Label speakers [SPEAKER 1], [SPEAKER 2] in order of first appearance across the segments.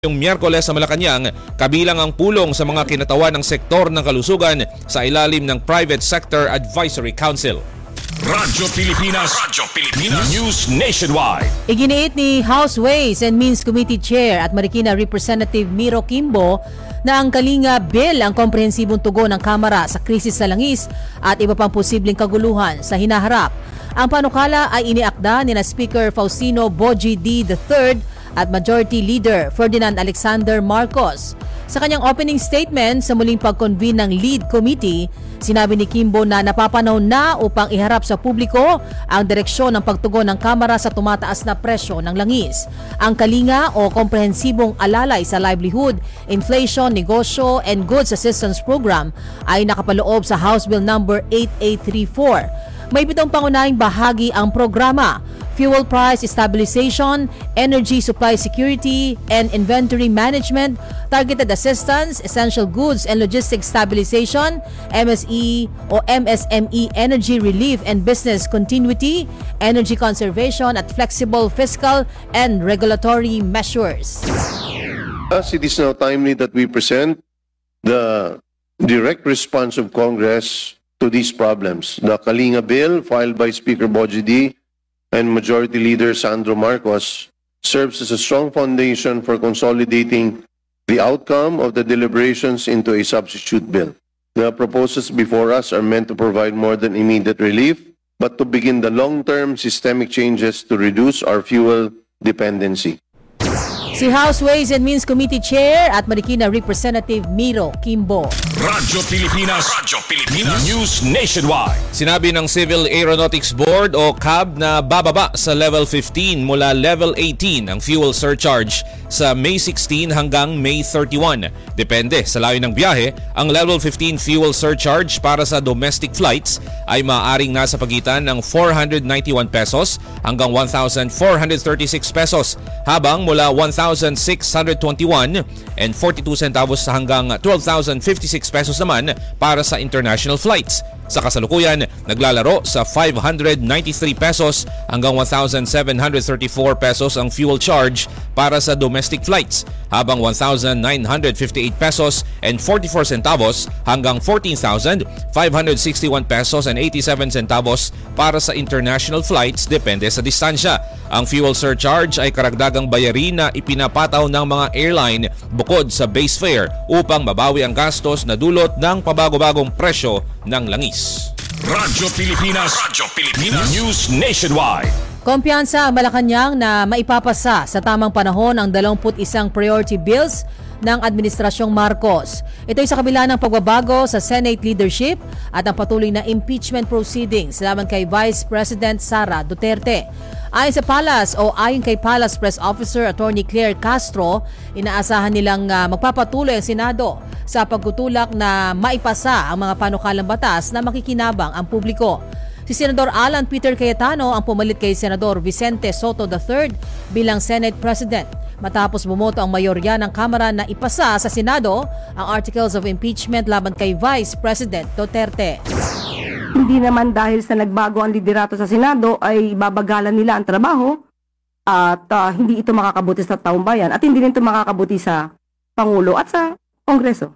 [SPEAKER 1] Yung Miyerkules sa Malacanang, kabilang ang pulong sa mga kinatawan ng sektor ng kalusugan sa ilalim ng Private Sector Advisory Council.
[SPEAKER 2] Radyo Pilipinas News Nationwide.
[SPEAKER 3] Iginiit ni House Ways and Means Committee Chair at Marikina Representative Miro Kimbo na ang Kalinga Bill ang komprehensibong tugon ng Kamara sa krisis sa langis at iba pang posibleng kaguluhan sa hinaharap. Ang panukala ay iniakda ni Speaker Faustino Boji D. III at Majority Leader Ferdinand Alexander Marcos. Sa kanyang opening statement sa muling pag-convene ng Lead Committee, sinabi ni Kimbo na napapanahon na upang iharap sa publiko ang direksyon ng pagtugon ng Kamara sa tumataas na presyo ng langis. Ang Kalinga o Komprehensibong Alalay sa Livelihood, Inflation, Negosyo and Goods Assistance Program ay nakapaloob sa House Bill No. 8834. May pitong pangunahing bahagi ang programa: fuel price stabilization, energy supply security and inventory management, targeted assistance, essential goods and logistics stabilization, MSE o MSME energy relief and business continuity, energy conservation at flexible fiscal and regulatory measures.
[SPEAKER 4] It is now timely that we present the direct response of Congress to these problems. The Kalinga Bill, filed by Speaker Boji D. and Majority Leader Sandro Marcos, serves as a strong foundation for consolidating the outcome of the deliberations into a substitute bill. The proposals before us are meant to provide more than immediate relief, but to begin the long-term systemic changes to reduce our fuel dependency.
[SPEAKER 3] Si House Ways and Means Committee Chair at Marikina Representative Miro Kimbo.
[SPEAKER 2] Radyo Pilipinas News Nationwide.
[SPEAKER 1] Sinabi ng Civil Aeronautics Board o CAB na bababa sa Level 15 mula Level 18 ang fuel surcharge sa May 16 hanggang May 31. Depende sa layo ng biyahe, ang Level 15 fuel surcharge para sa domestic flights ay maaaring nasa pagitan ng 491 pesos hanggang 1,436 pesos, habang mula 1,621 and 42 centavos hanggang 12,056 pesos naman para sa international flights. Sa kasalukuyan, naglalaro sa 593 pesos hanggang 1,734 pesos ang fuel charge para sa domestic flights, habang 1,958 pesos and 44 centavos hanggang 14,561 pesos and 87 centavos para sa international flights, depende sa distansya. Ang fuel surcharge ay karagdagang bayarin na ipinapataw ng mga airline bukod sa base fare upang mabawi ang gastos na dulot ng pabago-bagong presyo ng langis.
[SPEAKER 2] Radyo Pilipinas News Nationwide.
[SPEAKER 3] Kumpiyansa ang Malacanang na maipapasa sa tamang panahon ang 21 priority bills ng Administrasyong Marcos. Ito ay sa kabila ng pagbabago sa Senate leadership at ang patuloy na impeachment proceedings laban kay Vice President Sara Duterte. Ayon kay Palace Press Officer Attorney Claire Castro, inaasahan nilang magpapatuloy ang Senado sa pagtutulak na maipasa ang mga panukalang batas na makikinabang ang publiko. Si Senador Alan Peter Cayetano ang pumalit kay Senador Vicente Soto III bilang Senate President matapos bumoto ang mayorya ng Kamara na ipasa sa Senado ang Articles of Impeachment laban kay Vice President Duterte.
[SPEAKER 5] Hindi naman dahil sa nagbago ang liderato sa Senado ay babagalan nila ang trabaho at hindi ito makakabuti sa taong bayan at hindi rin ito makakabuti sa Pangulo at sa Kongreso.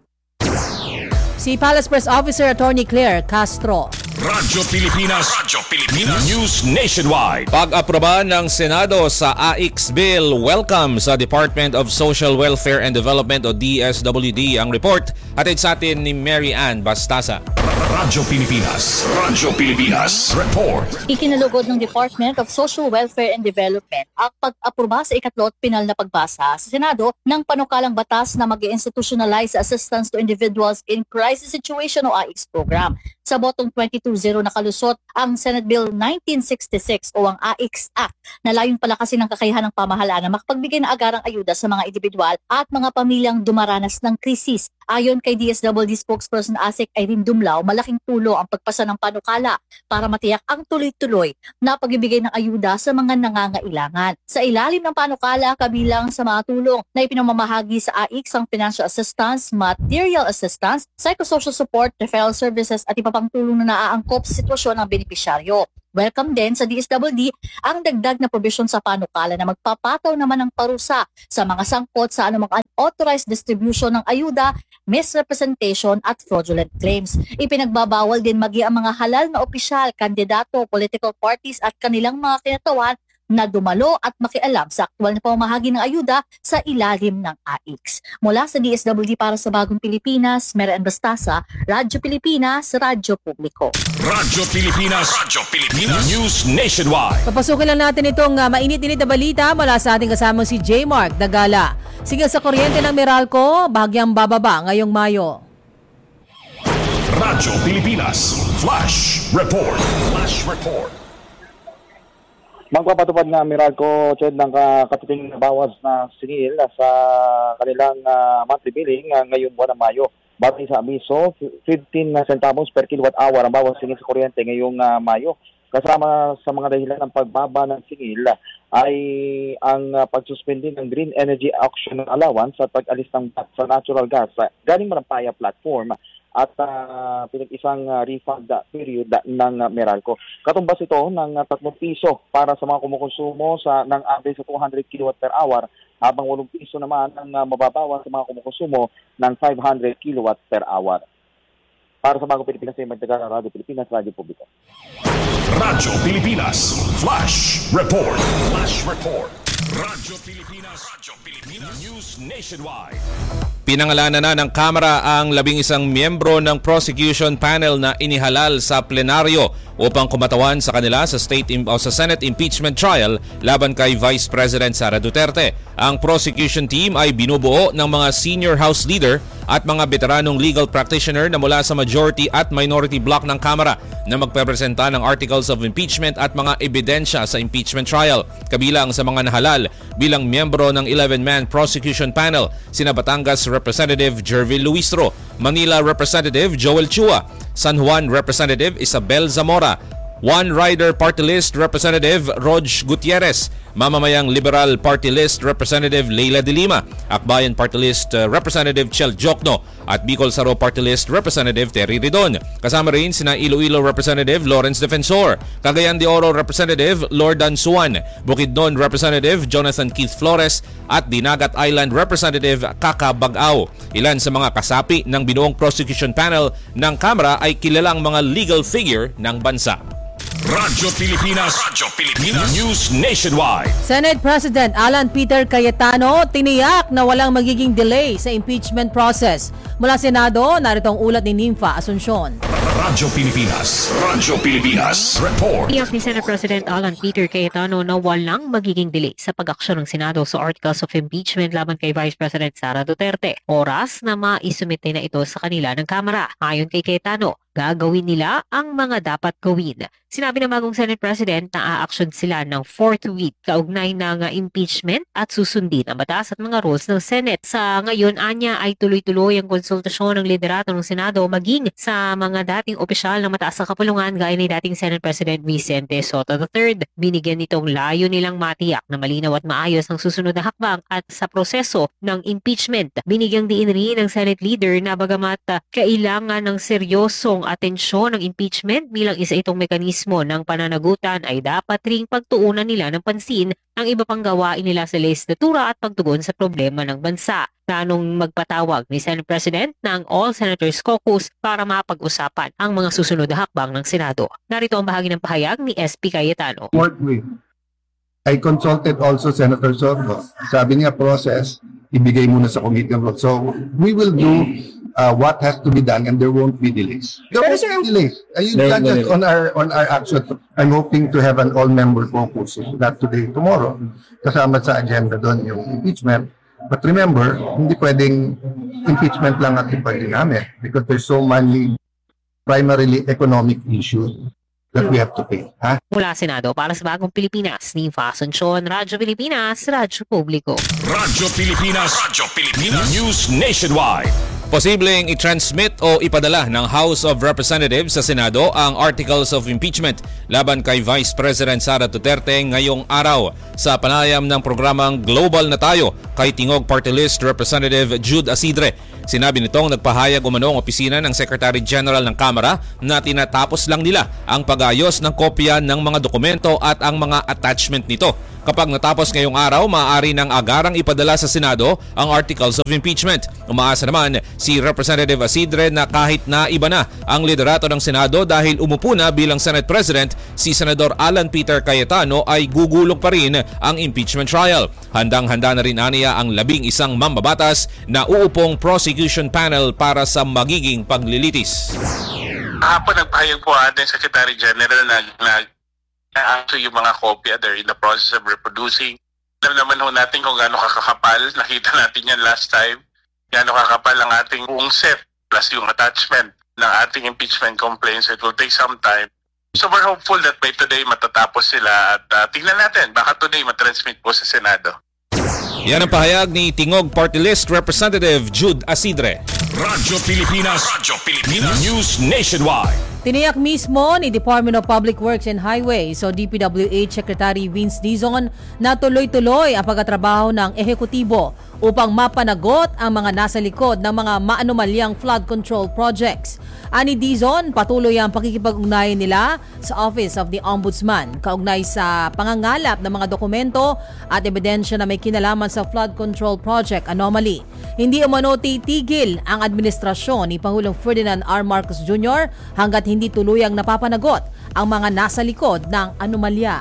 [SPEAKER 3] Si Palace Press Officer Attorney Claire Castro.
[SPEAKER 2] Radyo Pilipinas News Nationwide.
[SPEAKER 1] Pag-aproba ng Senado sa AIX Bill, welcome sa Department of Social Welfare and Development o DSWD ang report. Hatid sa atin ni Mary Ann Bastasa.
[SPEAKER 2] Radyo Pilipinas Report.
[SPEAKER 6] Ikinalugod ng Department of Social Welfare and Development ang pag-aproba sa ikatlot pinal na pagbasa sa Senado ng panukalang batas na mag-institutionalize assistance to individuals in crisis situation o AIX program. Sa botong 22-0 nakalusot ang Senate Bill 1966 o ang AIX Act na layong palakasin ang kakayahan ng pamahalaan na makapagbigay ng agarang ayuda sa mga individual at mga pamilyang dumaranas ng krisis. Ayon kay DSWD spokesperson ASEC Irene Dumlao, malaking tulong ang pagpasa ng panukala para matiyak ang tuloy-tuloy na pagbibigay ng ayuda sa mga nangangailangan. Sa ilalim ng panukala, kabilang sa mga tulong na ipinamamahagi sa AIX ang financial assistance, material assistance, psychosocial support, referral services at iba pang tulong na naaangkop sa sitwasyon ng benepisyaryo. Welcome din sa DSWD ang dagdag na probisyon sa panukala na magpapataw naman ng parusa sa mga sangkot sa anumang unauthorized distribution ng ayuda, misrepresentation at fraudulent claims. Ipinagbabawal din magi ang mga halal na opisyal, kandidato, political parties at kanilang mga kinatawan na dumalo at makialam sa aktwal na pamamahagi ng ayuda sa ilalim ng AIX. Mula sa DSWD para sa Bagong Pilipinas, Mera N. Bastasa, Radyo Pilipinas, Radyo Publiko.
[SPEAKER 2] Radyo Pilipinas, News Nationwide.
[SPEAKER 3] Papasukin lang natin itong mainit-init na balita mula sa ating kasama si J. Mark Dagala. Sige sa kuryente ng Meralco, bahagyang bababa ngayong Mayo.
[SPEAKER 2] Radyo Pilipinas, Flash Report.
[SPEAKER 7] Magpapatupad nga Meralco ng katiting na bawas na singil sa kanilang monthly billing ngayong buwan ng Mayo. Batay sa abiso, 15 centavos per kilowatt hour ang bawas singil sa kuryente ngayong Mayo. Kasama sa mga dahilan ng pagbaba ng singil ay ang pagsuspindi ng Green Energy Auction Allowance at pag-alis ng VAT sa natural gas galing Marampaya platform at pinag-isang refund period ng Meralco. Katumbas ito ng 3 piso para sa mga kumukonsumo ng average sa 200 kilowatt per hour, habang 8 piso naman ang mababawas sa mga kumukonsumo ng 500 kilowatt per hour. Para sa Bagong Pilipinas, ay Magdagala, Radyo Pilipinas, Radyo Publiko.
[SPEAKER 2] Radyo Pilipinas, Flash Report. Radyo Pilipinas, News Nationwide.
[SPEAKER 1] Pinangalanan na ng Kamara ang 11 miyembro ng prosecution panel na inihalal sa plenaryo upang kumatawan sa kanila sa Senate impeachment trial laban kay Vice President Sara Duterte. Ang prosecution team ay binubuo ng mga senior House leader at mga veteranong legal practitioner na mula sa majority at minority block ng Kamara na magpepresenta ng articles of impeachment at mga ebidensya sa impeachment trial. Kabilang sa mga nahalal bilang miyembro ng 11-man prosecution panel, sina Batangas Representative Jervil Luistro, Manila Representative Joel Chua, San Juan Representative Isabel Zamora, One Rider Party List Representative Rog Gutierrez, Mamamayang Liberal Party List Representative Leila de Lima, Akbayan Party List Representative Chel Jokno at Bicol Saro Party List Representative Terry Ridon. Kasama rin sina Iloilo Representative Lawrence Defensor, Cagayan de Oro Representative Lordan Suan, Bukidnon Representative Jonathan Keith Flores at Dinagat Island Representative Kaka Bagao. Ilan sa mga kasapi ng binuong prosecution panel ng Kamara ay kilalang mga legal figure ng bansa.
[SPEAKER 2] Radyo Pilipinas, News Nationwide.
[SPEAKER 3] Senate President Alan Peter Cayetano tiniyak na walang magiging delay sa impeachment process. Mula Senado, narito ang ulat ni Nympha Asuncion.
[SPEAKER 2] Radyo Pilipinas, Report.
[SPEAKER 8] Tiyak ni Senate President Alan Peter Cayetano na walang magiging delay sa pag-aksyon ng Senado sa articles of impeachment laban kay Vice President Sara Duterte. Oras na maisumite na ito sa kanila ng Kamara. Ayon kay Cayetano, gagawin nila ang mga dapat gawin. Sinabi ng bagong Senate President na aaksyon sila ng 4th week kaugnay ng impeachment at susundin ang batas at mga rules ng Senate. Sa ngayon, anya ay tuloy-tuloy ang konsultasyon ng liderato ng Senado maging sa mga dating opisyal ng mataas na kapulungan gaya ni dating Senate President Vicente Sotto III. Binigyan nitong layo nilang matiyak na malinaw at maayos ang susunod na hakbang at sa proseso ng impeachment. Binigyang diin rin ng Senate leader na bagamat kailangan ng seryosong atensyon ng impeachment bilang isa itong mekanismo ng pananagutan ay dapat ring pagtuunan nila ng pansin ang iba pang gawain nila sa legislatura at pagtugon sa problema ng bansa. Planong magpatawag ni Senate President ng All Senators Caucus para mapag-usapan ang mga susunod na hakbang ng Senado. Narito ang bahagi ng pahayag ni SP Cayetano.
[SPEAKER 9] I consulted also Senator Soto. Sabi niya process, ibigay muna sa committee of vote. So we will do what has to be done and there won't be delays. There won't be delays. On our action, I'm hoping to have an all-member caucus, not today, tomorrow. Kasama sa agenda doon yung impeachment. But remember, hindi pwedeng impeachment lang at pwede namin because there's so many primarily economic issues that we have to pay.
[SPEAKER 8] Mula Senado, para sa Bagong Pilipinas, Nympha Asuncion, Radyo Pilipinas, Radyo Publiko.
[SPEAKER 2] Radyo Pilipinas, News Nationwide.
[SPEAKER 1] Posibleng i-transmit o ipadala ng House of Representatives sa Senado ang articles of impeachment laban kay Vice President Sara Duterte ngayong araw sa panayam ng programang Global na Tayo kay Tingog Party List Representative Jude Asidre. Sinabi nitong nagpahayag umano ang opisina ng Secretary General ng Kamara na tinatapos lang nila ang pag-ayos ng kopya ng mga dokumento at ang mga attachment nito. Kapag natapos ngayong araw, maaari ng agarang ipadala sa Senado ang articles of impeachment. Umaasa naman si Representative Asidre na kahit na iba na ang liderato ng Senado dahil umupo na bilang Senate President, si Senador Alan Peter Cayetano ay gugulong pa rin ang impeachment trial. Handang-handa na rin aniya ang 11 mambabatas na uupong prosecution panel para sa magiging paglilitis.
[SPEAKER 10] Kahapon nagpahayag po ating Secretary General na actually yung mga kopya, they're in the process of reproducing. Alam naman ho natin kung gaano kakakapal. Nakita natin yan last time. Gaano kakapal ang ating buong set plus yung attachment ng ating impeachment complaints. It will take some time. So we're hopeful that by today matatapos sila at tingnan natin. Baka today matransmit po sa Senado.
[SPEAKER 1] Yan ang pahayag ni Tingog Party List Representative Jude Asidre.
[SPEAKER 2] Radyo Pilipinas News Nationwide.
[SPEAKER 3] Tiniyak mismo ni Department of Public Works and Highways o DPWH Secretary Vince Dizon na tuloy-tuloy ang pagtatrabaho ng ehekutibo upang mapanagot ang mga nasa likod ng mga maanomalyang flood control projects. Ani Dizon, patuloy ang pakikipag-ugnayan nila sa Office of the Ombudsman kaugnay sa pangangalap ng mga dokumento at ebidensya na may kinalaman sa flood control project anomaly. Hindi umano titigil ang administrasyon ni Pangulong Ferdinand R. Marcos Jr. hanggat hindi tuluyang napapanagot ang mga nasa likod ng anomalya.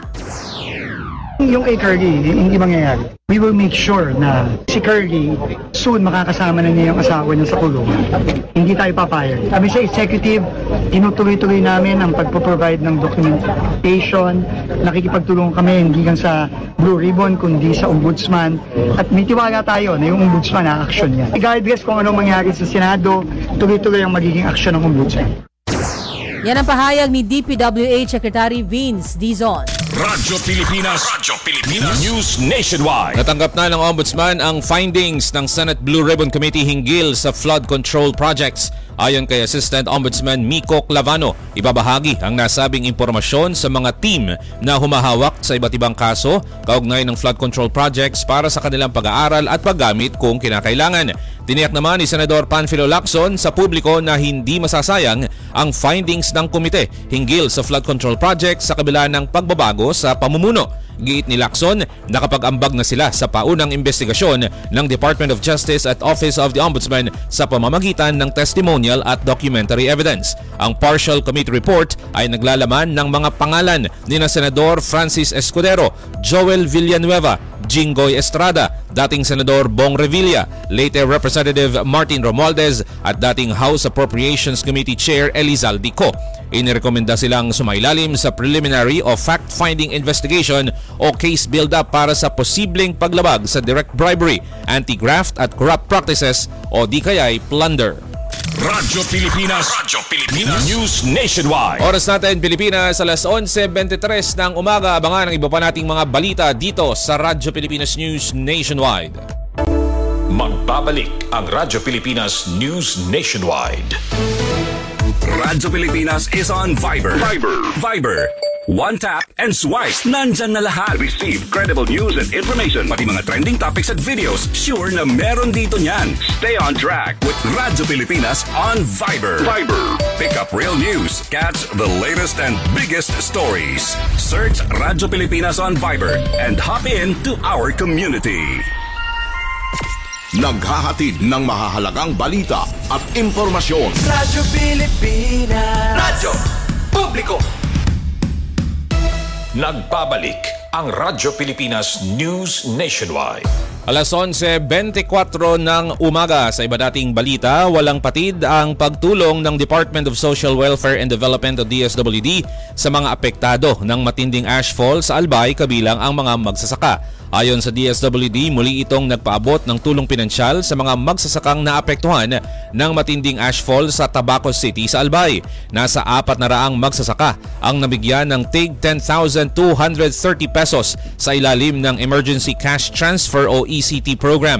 [SPEAKER 11] Yung kay Curly, hindi mangyayari. We will make sure na si Curly soon makakasama na niya yung asawa niya sa kulungan. Hindi tayo papayag. Kami sa executive, tinutuloy-tuloy namin ang pagpo-provide ng documentation. Nakikipagtulong kami hindi lang sa Blue Ribbon kundi sa Ombudsman. At may tiwala tayo na yung Ombudsman na-action niya. Regardless kung ano mangyari sa Senado, tuloy-tuloy ang magiging action ng Ombudsman.
[SPEAKER 3] Yan ang pahayag ni DPWH Secretary Vince Dizon.
[SPEAKER 2] Radyo Pilipinas News Nationwide.
[SPEAKER 1] Natanggap na ng Ombudsman ang findings ng Senate Blue Ribbon Committee hinggil sa flood control projects. Ayon kay Assistant Ombudsman Miko Clavano, ibabahagi ang nasabing impormasyon sa mga team na humahawak sa iba't ibang kaso kaugnay ng flood control projects para sa kanilang pag-aaral at paggamit kung kinakailangan. Tiniyak naman ni Senador Panfilo Lacson sa publiko na hindi masasayang ang findings ng komite hinggil sa flood control projects sa kabila ng pagbabago sa pamumuno. Giit ni Lacson, nakapag-ambag na sila sa paunang investigasyon ng Department of Justice at Office of the Ombudsman sa pamamagitan ng testimonial at documentary evidence. Ang partial committee report ay naglalaman ng mga pangalan ni na Senador Francis Escudero, Joel Villanueva, Jinggoy Estrada, dating Senador Bong Revilla, late Representative Martin Romualdez at dating House Appropriations Committee Chair Elizalde Co. Inirekomenda silang sumailalim sa preliminary o fact-finding investigation o case build-up para sa posibleng paglabag sa direct bribery, anti-graft at corrupt practices o di kaya'y plunder.
[SPEAKER 2] Radyo Pilipinas News Nationwide.
[SPEAKER 1] Oras natin Pilipinas, alas 11:23 ng umaga. Abangan ang iba pa nating mga balita dito sa Radyo Pilipinas News Nationwide.
[SPEAKER 2] Magbabalik ang Radyo Pilipinas News Nationwide. Radyo Pilipinas is on Viber. One tap and swipe. Nandyan na lahat. Receive credible news and information. Pati mga trending topics at videos. Sure na meron dito niyan. Stay on track with Radyo Pilipinas on Viber. Pick up real news. Catch the latest and biggest stories. Search Radyo Pilipinas on Viber and hop in to our community.
[SPEAKER 12] Naghahatid ng mahahalagang balita at impormasyon.
[SPEAKER 13] Radyo Pilipinas. Radyo Publiko.
[SPEAKER 2] Nagbabalik ang Radyo Pilipinas News Nationwide.
[SPEAKER 1] Alas 11:24 ng umaga sa iba dating balita, walang patid ang pagtulong ng Department of Social Welfare and Development o DSWD sa mga apektado ng matinding ashfall sa Albay kabilang ang mga magsasaka. Ayon sa DSWD, muli itong nagpaabot ng tulong pinansyal sa mga magsasakang naapektuhan ng matinding ashfall sa Tabaco City sa Albay. Nasa 400 magsasaka ang nabigyan ng tig 10,230 pesos sa ilalim ng Emergency Cash Transfer o ECT program.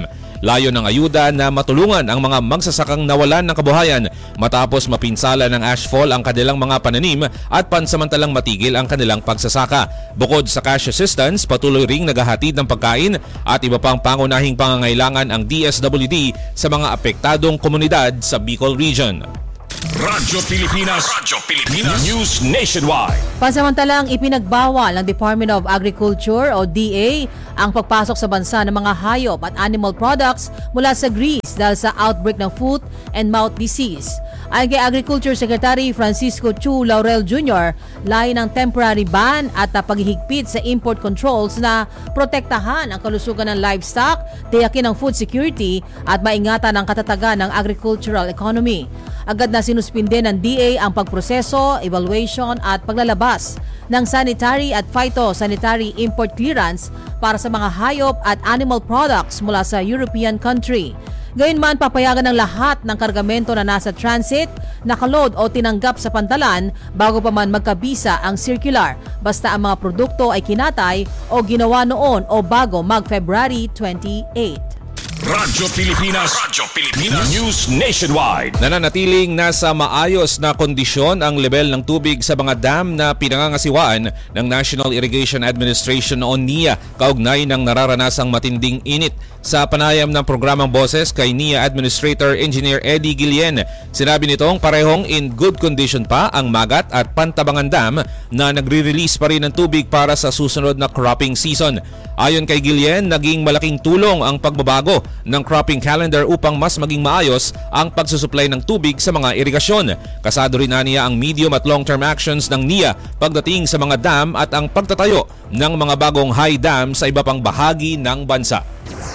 [SPEAKER 1] Layo ng ayuda na matulungan ang mga magsasakang nawalan ng kabuhayan matapos mapinsala ng ashfall ang kanilang mga pananim at pansamantalang matigil ang kanilang pagsasaka. Bukod sa cash assistance, patuloy ring naghahatid ng pagkain at iba pang pangunahing pangangailangan ang DSWD sa mga apektadong komunidad sa Bicol Region.
[SPEAKER 2] Radyo Pilipinas News Nationwide.
[SPEAKER 3] Pansamantalang ipinagbawal ng Department of Agriculture o DA ang pagpasok sa bansa ng mga hayop at animal products mula sa Greece dahil sa outbreak ng foot and mouth disease. Ayon kay Agriculture Secretary Francisco Chu Laurel Jr., layo ng temporary ban at paghihigpit sa import controls na protektahan ang kalusugan ng livestock, tiyakin ang food security at maingatan ang katatagan ng agricultural economy. Agad na sinuspinde ng DA ang pagproseso, evaluation at paglalabas ng sanitary at phytosanitary import clearance para sa mga hayop at animal products mula sa European country. Gayunman, papayagan ng lahat ng kargamento na nasa transit, nakaload o tinanggap sa pantalan bago pa man magkabisa ang circular, basta ang mga produkto ay kinatay o ginawa noon o bago mag-February 28.
[SPEAKER 2] Radyo Pilipinas News Nationwide.
[SPEAKER 1] Nananatiling nasa maayos na kondisyon ang level ng tubig sa mga dam na pinangangasiwaan ng National Irrigation Administration o NIA kaugnay ng nararanasang matinding init. Sa panayam ng programang Boses kay NIA Administrator Engineer Eddie Guillen, sinabi nitong parehong in good condition pa ang Magat at Pantabangan Dam na nagre-release pa rin ng tubig para sa susunod na cropping season. Ayon kay Guillen, naging malaking tulong ang pagbabago ng cropping calendar upang mas maging maayos ang pagsusupply ng tubig sa mga irigasyon. Kasado rin niya ang medium at long-term actions ng NIA pagdating sa mga dam at ang pagtatayo ng mga bagong high dam sa iba pang bahagi ng bansa.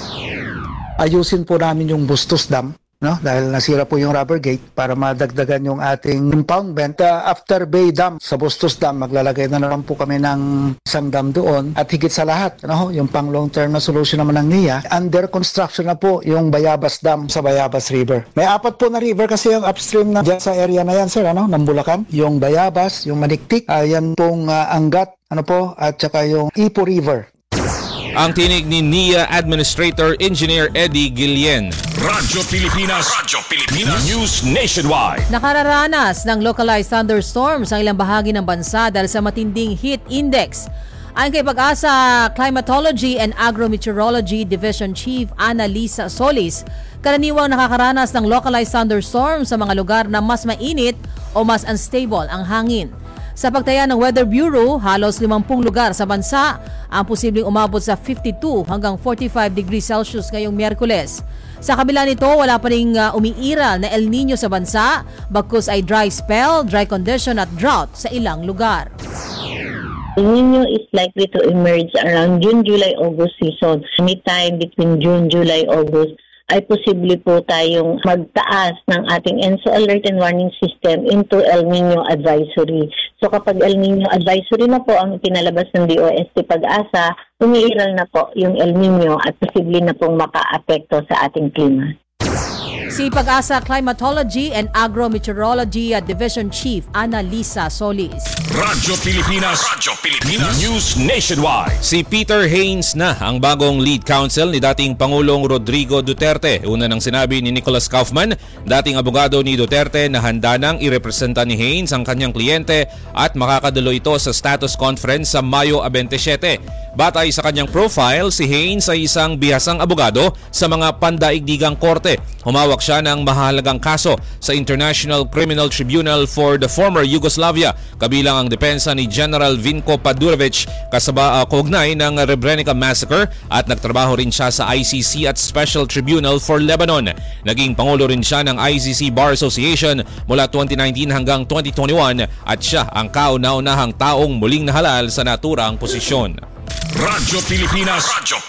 [SPEAKER 11] Ayusin po namin yung Bustos Dam, no? Dahil nasira po yung rubber gate para madagdagan yung ating impoundment. After Bay Dam sa Bustos Dam, maglalagay na naman po kami ng isang dam doon. At higit sa lahat, no? Yung pang long-term na solution naman ng NIA, under construction na po yung Bayabas Dam sa Bayabas River. May 4 po na river kasi yung upstream na dyan sa area na yan, sir, ano? Ng Bulacan. Yung Bayabas, yung Maniktik, yan pong Angat, at saka yung Ipo River.
[SPEAKER 1] Ang tinig ni NIA Administrator Engineer Eddie Guillen.
[SPEAKER 2] Radyo Pilipinas News Nationwide.
[SPEAKER 3] Nakararanas ng localized thunderstorms ang ilang bahagi ng bansa dahil sa matinding heat index. Ayon kay Pag-asa Climatology and Agrometeorology Division Chief Annalisa Solis, karaniwang nakakaranas ng localized thunderstorms sa mga lugar na mas mainit o mas unstable ang hangin. Sa pagtaya ng Weather Bureau, halos 50 lugar sa bansa ang posibleng umabot sa 52 hanggang 45 degrees Celsius ngayong Miyerkules. Sa kabila nito, wala pa ring umiiral na El Nino sa bansa, bagkus ay dry spell, dry condition at drought sa ilang lugar.
[SPEAKER 14] El Nino is likely to emerge around June, July, August season. Anytime between June, July, August ay posible po tayong magtaas ng ating ENSO alert and warning system into El Nino advisory. So kapag El Nino advisory na po ang pinalabas ng DOST Pag-asa, umiiral na po yung El Nino at posible na pong maka-apekto sa ating klima.
[SPEAKER 3] Si Pag-asa Climatology and Agrometeorology Division Chief Annalisa Solis.
[SPEAKER 2] Radyo Pilipinas News Nationwide.
[SPEAKER 1] Si Peter Haynes na ang bagong lead counsel ni dating Pangulong Rodrigo Duterte. Una nang sinabi ni Nicholas Kaufman, dating abogado ni Duterte, na handa nang irepresenta ni Haynes ang kanyang kliyente at makakadalo ito sa status conference sa Mayo 27. Batay sa kanyang profile, si Haynes ay isang bihasang abogado sa mga pandaigdigang korte. Humawak siya ng mahalagang kaso sa International Criminal Tribunal for the former Yugoslavia, kabilang ang depensa ni General Vinko Padurevic kaugnay ng Srebrenica Massacre, at nagtrabaho rin siya sa ICC at Special Tribunal for Lebanon. Naging pangulo rin siya ng ICC Bar Association mula 2019 hanggang 2021 at siya ang kauna-unahang taong muling nahalal sa naturang posisyon.
[SPEAKER 2] Radyo Pilipinas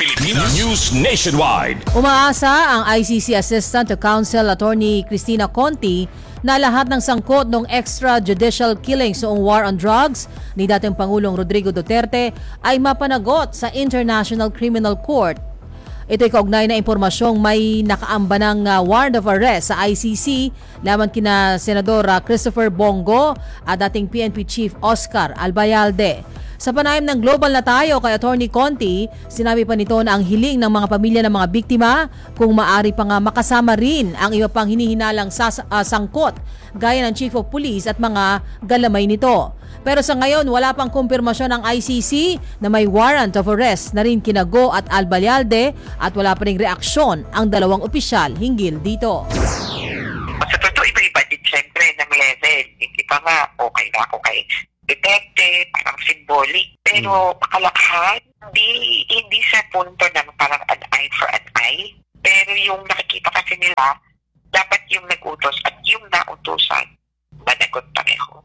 [SPEAKER 2] News Nationwide.
[SPEAKER 3] Umaasa ang ICC Assistant to Counsel Attorney Cristina Conti na lahat ng sangkot ng extrajudicial killings noong war on drugs ni dating Pangulong Rodrigo Duterte ay mapanagot sa International Criminal Court. Ito'y kaugnay na impormasyong may nakaamba ng warrant of arrest sa ICC laban kina Senador Christopher Bongo at dating PNP Chief Oscar Albayalde. Sa panayam ng Global na Tayo kay Attorney Conti, sinabi pa nito na ang hiling ng mga pamilya ng mga biktima kung maari pa nga makasama rin ang iba pang hinihinalang sangkot gaya ng Chief of Police at mga galamay nito. Pero sa ngayon, wala pang kumpirmasyon ng ICC na may warrant of arrest na rin kina Go at Albayalde at wala pa ring reaksyon ang dalawang opisyal hinggil dito.
[SPEAKER 15] Sa totoo, iba-iba din siyempre ng level. Hindi pa nga okay na ako kay Duterte, parang symbolic. Pero pakalakhan, hindi sa punto ng parang an eye for an eye. Pero yung nakikita kasi nila, dapat yung nag-utos at yung nautusan, managot pareho.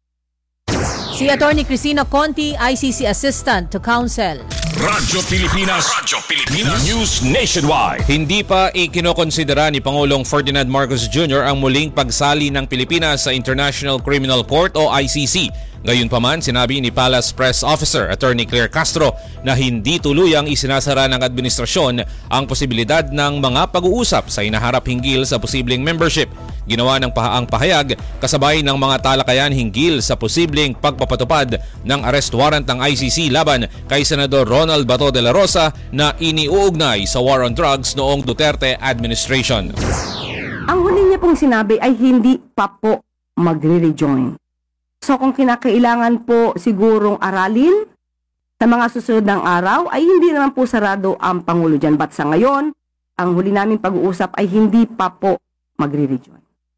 [SPEAKER 3] Si Attorney Cristina Conti, ICC Assistant to Counsel.
[SPEAKER 2] Radyo Pilipinas News Nationwide.
[SPEAKER 1] Hindi pa ikinokonsidera ni Pangulong Ferdinand Marcos Jr. ang muling pagsali ng Pilipinas sa International Criminal Court o ICC. Gayunpaman, sinabi ni Palace Press Officer Attorney Claire Castro na hindi tuluyang isinasara ng administrasyon ang posibilidad ng mga pag-uusap sa hinaharap hinggil sa posibleng membership. Ginawa ng ang pahayag kasabay ng mga talakayan hinggil sa posibleng pagpapatupad ng arrest warrant ng ICC laban kay Senador Ronald Bato de la Rosa na iniuugnay sa war on drugs noong Duterte administration.
[SPEAKER 5] Ang huli niya pong sinabi ay hindi pa po magre-rejoin. So kung kinakailangan po sigurong aralin sa mga susunod ng araw, ay hindi naman po sarado ang Pangulo dyan. But sa ngayon, ang huli namin pag-uusap ay hindi pa po magre-rejoin.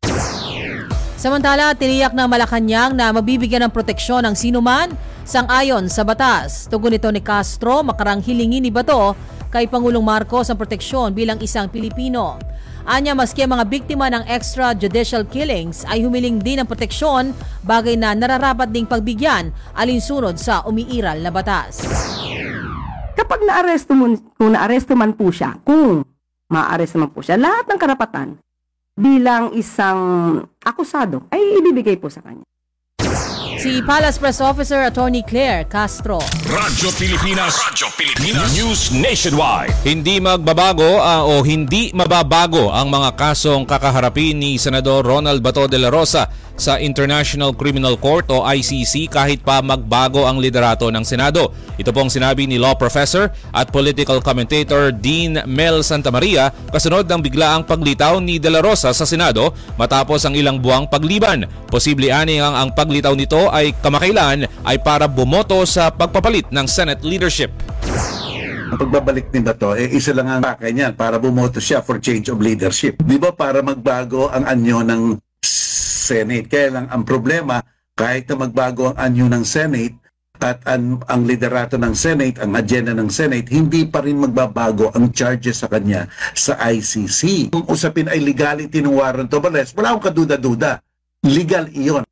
[SPEAKER 3] Samantala, tiniyak ng Malacanang na mabibigyan ng proteksyon ng sinuman sang-ayon sa batas. Tugon ito ni Castro, makarang hilingin ni Bato kay Pangulong Marcos ang proteksyon bilang isang Pilipino. Anya, maski ang mga biktima ng extrajudicial killings ay humiling din ng proteksyon, bagay na nararapat ding pagbigyan alinsunod sa umiiral na batas.
[SPEAKER 5] Kapag kung naaresto man po siya, kung maaresto man po siya, lahat ng karapatan bilang isang akusado ay ibibigay po sa kanya.
[SPEAKER 3] Si Palace Press Officer Attorney Claire Castro.
[SPEAKER 2] Radyo Pilipinas News Nationwide.
[SPEAKER 1] Hindi magbabago o hindi mababago ang mga kasong kakaharapin ni Senador Ronald Bato de la Rosa sa International Criminal Court o ICC kahit pa magbago ang liderato ng Senado. Ito pong sinabi ni law professor at political commentator Dean Mel Santamaria kasunod ng biglaang paglitaw ni de la Rosa sa Senado matapos ang ilang buwang pagliban. Posible ani ang paglitaw nito ay kamakailan ay para bumoto sa pagpapalit ng Senate leadership.
[SPEAKER 16] Ang pagbabalik ni Bato, isa lang ang pakay niyan para bumoto siya for change of leadership. Di ba para magbago ang anyo ng Senate? Kaya lang ang problema, kahit na magbago ang anyo ng Senate at ang liderato ng Senate, ang agenda ng Senate, hindi pa rin magbabago ang charges sa kanya sa ICC. Kung usapin ay legality ng warrant of arrest, wala akong kaduda-duda. Legal iyon.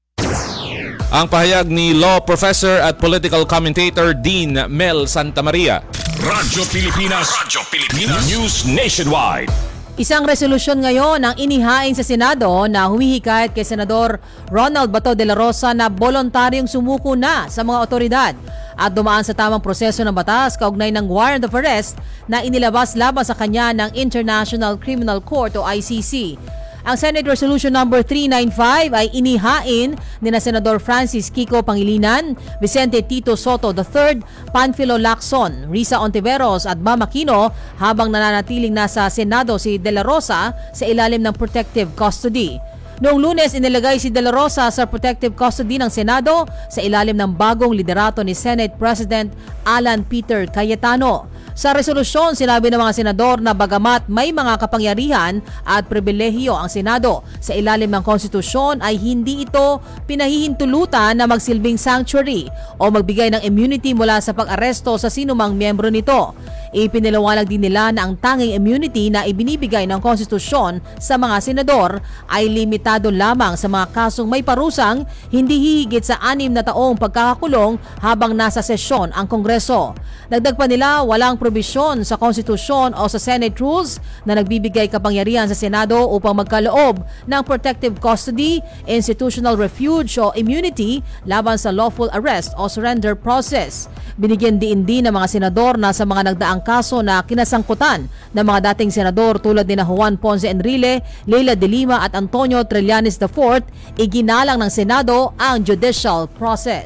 [SPEAKER 1] Ang pahayag ni law professor at political commentator Dean Mel Santamaria.
[SPEAKER 2] Radyo Pilipinas News Nationwide.
[SPEAKER 3] Isang resolusyon ngayon ang inihain sa Senado na humihikayat kay Senador Ronald Bato de la Rosa na voluntaryong sumuko na sa mga otoridad at dumaan sa tamang proseso ng batas kaugnay ng warrant of arrest na inilabas laban sa kanya ng International Criminal Court o ICC. Ang Senate Resolution number 395 ay inihain ni na Senador Francis Kiko Pangilinan, Vicente Tito Soto III, Panfilo Lacson, Risa Ontiveros at Mama Aquino habang nananatiling nasa Senado si De La Rosa sa ilalim ng protective custody. Noong Lunes, inilagay si De La Rosa sa protective custody ng Senado sa ilalim ng bagong liderato ni Senate President Alan Peter Cayetano. Sa resolusyon, sinabi ng mga senador na bagamat may mga kapangyarihan at pribilehiyo ang Senado sa ilalim ng konstitusyon ay hindi ito pinahihintulutan na magsilbing sanctuary o magbigay ng immunity mula sa pag-aresto sa sinumang miyembro nito. Ipinaliwanag din nila na ang tanging immunity na ibinibigay ng konstitusyon sa mga senador ay limitado lamang sa mga kasong may parusang hindi hihigit sa 6 na taong pagkakakulong habang nasa sesyon ang Kongreso. Dagdag pa nila, walang probisyon sa konstitusyon o sa Senate rules na nagbibigay kapangyarihan sa Senado upang magkaloob ng protective custody, institutional refuge o immunity laban sa lawful arrest o surrender process. Binigyan din ng mga senador na sa mga nagdaang kaso na kinasangkutan ng mga dating senador tulad ni Juan Ponce Enrile, Leila de Lima at Antonio Trillanes IV, iginalang ng Senado ang judicial process.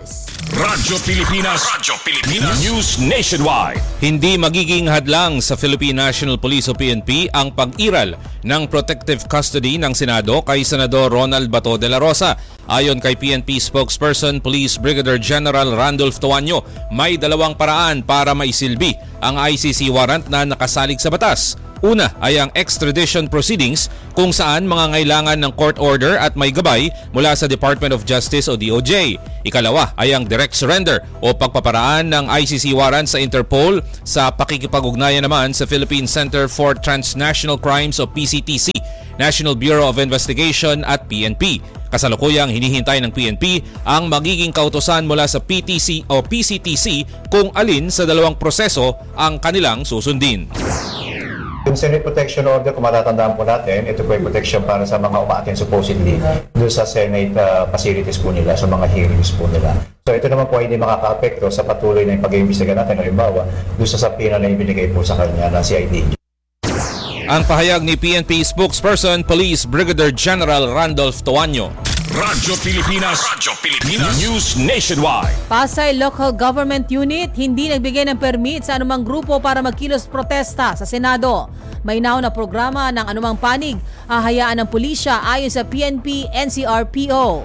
[SPEAKER 2] Radyo Pilipinas. News Nationwide.
[SPEAKER 1] Hindi magiging hadlang sa Philippine National Police o PNP ang pag-iral ng protective custody ng Senado kay Senador Ronald Bato de la Rosa. Ayon kay PNP spokesperson Police Brigadier General Randolph Toaño, may dalawang paraan para maisilbi ang ICC warrant na nakasalig sa batas. Una ay ang extradition proceedings kung saan mangangailangan ng court order at may gabay mula sa Department of Justice o DOJ. Ikalawa ay ang direct surrender o pagpaparaan ng ICC warrant sa Interpol sa pakikipag-ugnayan naman sa Philippine Center for Transnational Crimes o PCTC, National Bureau of Investigation at PNP. Kasalukuyang hinihintay ng PNP ang magiging kautusan mula sa PTC o PCTC kung alin sa dalawang proseso ang kanilang susundin.
[SPEAKER 17] Yung Senate Protection Order, kung matatandaan po natin, ito po ay protection para sa mga umaattend supposedly doon sa Senate facilities po nila, sa mga hearings po nila. So ito naman po ay hindi makaka-apekto sa patuloy na pag-iimbestiga natin, halimbawa, doon sa sapina na ibinigay po sa kanya ng CID.
[SPEAKER 1] Ang pahayag ni PNP spokesperson Police Brigadier General Randolph Toaño.
[SPEAKER 2] Radyo Pilipinas. News Nationwide.
[SPEAKER 3] Pasay Local Government Unit hindi nagbigay ng permit sa anumang grupo para magkilos protesta sa Senado. May naon na programa ng anumang panig hahayaan ng pulisya ayon sa PNP NCRPO.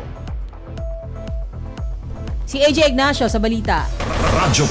[SPEAKER 3] Si AJ Ignacio sa balita.
[SPEAKER 2] Radyo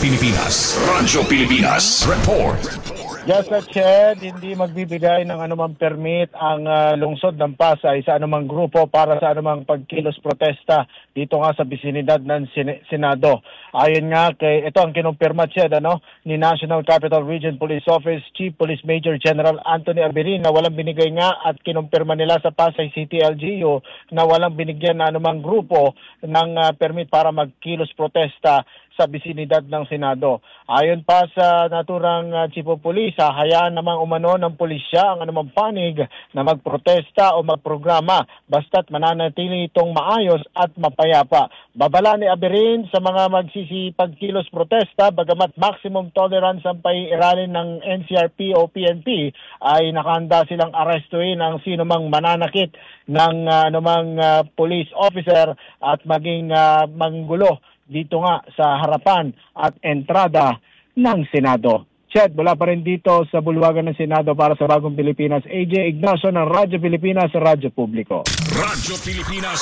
[SPEAKER 2] Pilipinas. Report.
[SPEAKER 18] Just at Ched, hindi magbibigay ng anumang permit ang lungsod ng Pasay sa anumang grupo para sa anumang pagkilos protesta dito nga sa bisinidad ng Senado. Ayon nga kay ito ang kinumpirma Ched ni National Capital Region Police Office Chief Police Major General Anthony Aberin na walang binigay nga at kinumpirma nila sa Pasay City LGU na walang binigyan na anumang grupo ng permit para magkilos protesta sa bisinidad ng Senado. Ayon pa sa naturang Chief of Police, hayaan namang umano ng pulisya ang anumang panig na magprotesta o magprograma basta't mananatili itong maayos at mapayapa. Babala ni Aberin sa mga magsisipagkilos protesta, bagamat maximum tolerance ang paiiralin ng NCRP o PNP, ay nakahanda silang arestuin ang sino mang mananakit ng anumang police officer at maging manggulo dito nga sa harapan at entrada ng Senado. Chet, wala pa rin dito sa bulwagan ng Senado para sa Bagong Pilipinas. AJ Ignacio ng Radyo Pilipinas, Radyo Publiko.
[SPEAKER 2] Radyo Pilipinas.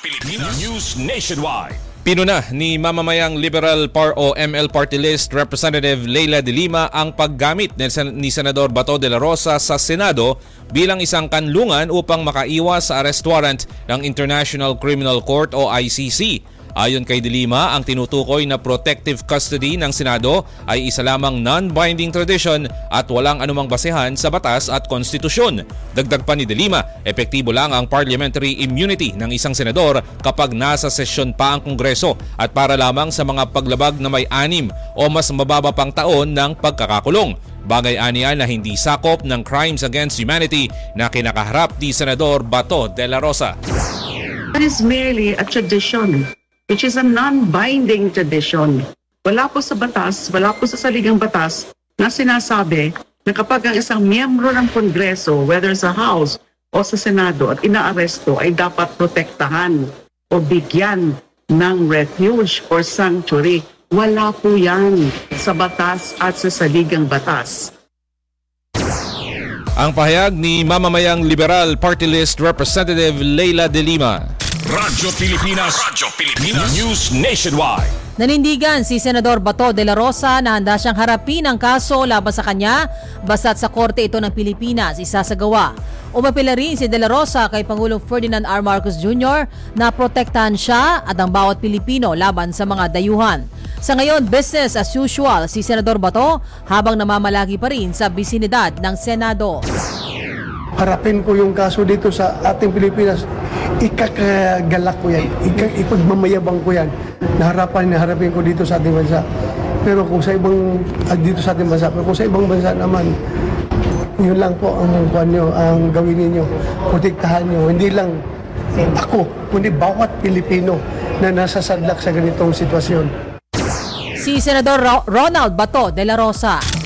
[SPEAKER 2] News Nationwide.
[SPEAKER 1] Pinuna ni mamamayang Liberal o ML Party List Representative Leila de Lima ang paggamit ni Senador Bato de la Rosa sa Senado bilang isang kanlungan upang makaiwas sa arrest warrant ng International Criminal Court o ICC. Ayon kay De Lima, ang tinutukoy na protective custody ng Senado ay isa lamang non-binding tradition at walang anumang basehan sa batas at konstitusyon. Dagdag pa ni De Lima, epektibo lang ang parliamentary immunity ng isang senador kapag nasa sesyon pa ang Kongreso at para lamang sa mga paglabag na may 6 o mas mababa pang taon ng pagkakakulong. Bagay aniya na hindi sakop ng crimes against humanity na kinakaharap ni Senador Bato de la Rosa.
[SPEAKER 19] That is merely a tradition, which is a non-binding tradition. Wala po sa batas, wala po sa saligang batas na sinasabi na kapag ang isang miyembro ng Kongreso, whether sa House o sa Senado at inaaresto, ay dapat protektahan o bigyan ng refuge or sanctuary. Wala po yan sa batas at sa saligang batas.
[SPEAKER 1] Ang pahayag ni mamamayang Liberal Party List Representative Leila de Lima.
[SPEAKER 2] Radyo Pilipinas. News Nationwide.
[SPEAKER 3] Nanindigan si Senador Bato de la Rosa na handa siyang harapin ang kaso laban sa kanya basta't sa korte ito ng Pilipinas isasagawa. Umapila rin si de la Rosa kay Pangulong Ferdinand R. Marcos Jr. na protektahan siya at ang bawat Pilipino laban sa mga dayuhan. Sa ngayon, business as usual si Senador Bato habang namamalagi pa rin sa bisinidad ng Senado.
[SPEAKER 20] Harapin ko yung kaso dito sa ating Pilipinas. Ikakagalak ko yan. Ipagmamayabang ko yan. Harapin ko dito sa ating bansa. Pero kung sa ibang, dito sa ating bansa, pero kung sa ibang bansa naman, yun lang po ang gawin ninyo. Protektahan nyo. Hindi lang ako, kundi bawat Pilipino na nasasadlak sa ganitong sitwasyon.
[SPEAKER 3] Si Senador Ronald Bato de la Rosa.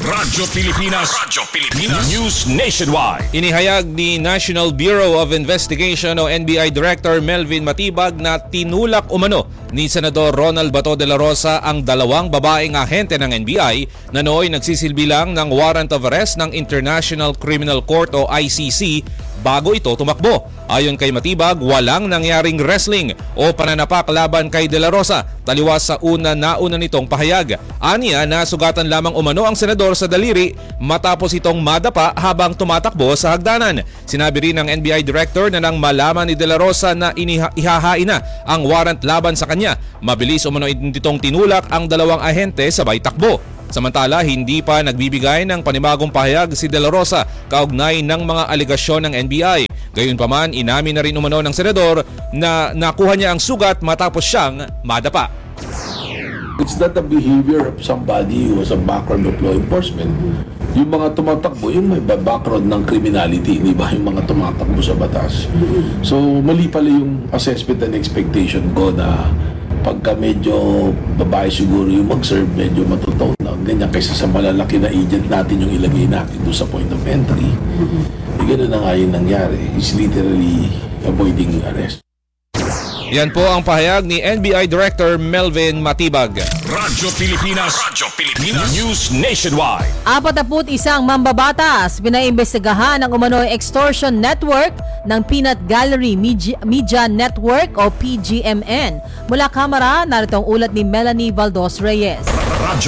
[SPEAKER 2] Radyo Pilipinas. News Nationwide.
[SPEAKER 1] Inihayag ni National Bureau of Investigation o NBI Director Melvin Matibag na tinulak umano ni Senador Ronald Bato de la Rosa ang dalawang babaeng ahente ng NBI na nooy nagsisilbi lang ng warrant of arrest ng International Criminal Court o ICC bago ito tumakbo. Ayon kay Matibag, walang nangyaring wrestling o pananapak laban kay De La Rosa, taliwas sa nauna nitong pahayag. Aniya na sugatan lamang umano ang senador sa daliri matapos itong madapa habang tumatakbo sa hagdanan. Sinabi rin ng NBI Director na nang malaman ni De La Rosa na ihahain na ang warrant laban sa kanya, mabilis umano itong tinulak ang dalawang ahente sabay takbo. Samantala, hindi pa nagbibigay ng panibagong pahayag si De La Rosa kaugnay ng mga aligasyon ng NBI. Gayunpaman, inamin na rin umano ng senador na nakuha niya ang sugat matapos siyang madapa.
[SPEAKER 21] It's not the behavior of somebody who has a background of law enforcement. Yung mga tumatakbo, yung may background ng criminality, di ba? Yung mga tumatakbo sa batas. So, mali pala yung assessment and expectation ko na pagka medyo babae siguro yung mag-serve, medyo matutaw na ganyan kaysa sa malalaki na agent natin yung ilagay natin doon sa point of entry. Gano'n na nga yung nangyari. It's literally avoiding arrest.
[SPEAKER 1] Yan po ang pahayag ni NBI Director Melvin Matibag.
[SPEAKER 2] Radyo Pilipinas. News Nationwide.
[SPEAKER 3] 41 mambabatas pinaimbestigahan ng umano'y extortion network ng Peanut Gallery Media Network o PGMN. Mula kamera, narito ang ulat ni Melanie Valdos Reyes.
[SPEAKER 2] Radyo